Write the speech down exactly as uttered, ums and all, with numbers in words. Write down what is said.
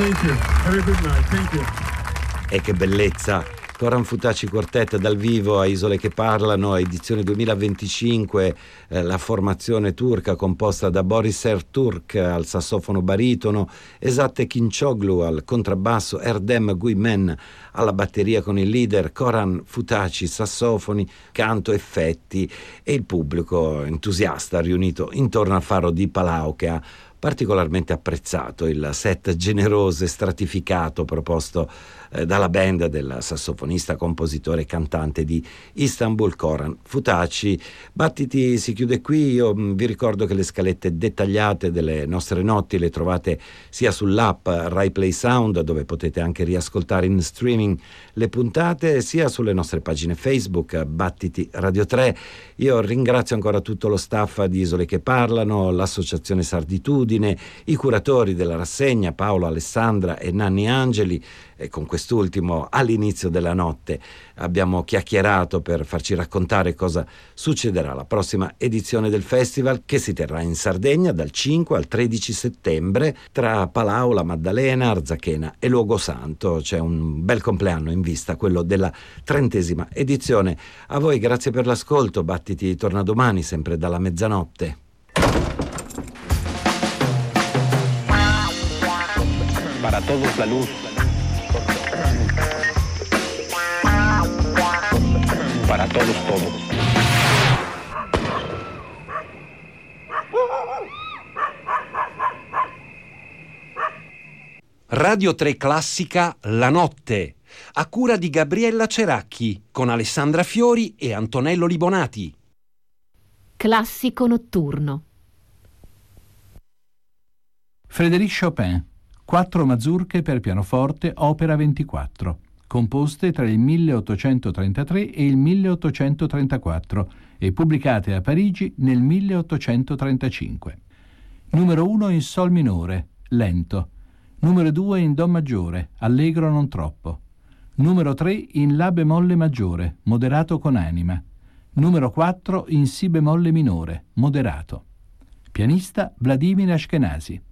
Thank you. Have a good night. Thank you. E che bellezza! Coran Futaci Quartet dal vivo a Isole che Parlano, edizione duemilaventicinque, eh, la formazione turca composta da Boris Erturk al sassofono baritono, Esat Ekinçoglu al contrabbasso, Erdem Guymen alla batteria con il leader, Coran Futaci sassofoni, canto, effetti e il pubblico entusiasta riunito intorno al faro di Palau, che ha particolarmente apprezzato il set generoso e stratificato proposto eh, dalla band del sassofonista, compositore e cantante di Istanbul, Coran Futaci. Battiti si chiude qui. Io mh, vi ricordo che le scalette dettagliate delle nostre notti le trovate sia sull'app Rai Play Sound, dove potete anche riascoltare in streaming le puntate, sia sulle nostre pagine Facebook Battiti Radio tre. Io ringrazio ancora tutto lo staff di Isole che Parlano, l'associazione Sarditudine, i curatori della rassegna Paolo, Alessandra e Nanni Angeli, e con quest'ultimo all'inizio della notte abbiamo chiacchierato per farci raccontare cosa succederà alla prossima edizione del festival, che si terrà in Sardegna dal cinque al tredici settembre tra Palau, La Maddalena, Arzachena e Luogo Santo. C'è un bel compleanno in vista, quello della trentesima edizione. A voi grazie per l'ascolto. Battiti torna domani sempre dalla mezzanotte. Para todos la luz, para todos todo. Radio tre Classica La Notte, a cura di Gabriella Ceracchi, con Alessandra Fiori e Antonello Libonati. Classico notturno. Frédéric Chopin, quattro mazurche per pianoforte, opera ventiquattro, composte tra il milleottocentotrentatré e il milleottocentotrentaquattro e pubblicate a Parigi nel milleottocentotrentacinque. Numero uno in sol minore, lento. Numero due in do maggiore, allegro non troppo. Numero tre in la bemolle maggiore, moderato con anima. Numero quattro in si bemolle minore, moderato. Pianista Vladimir Ashkenazy.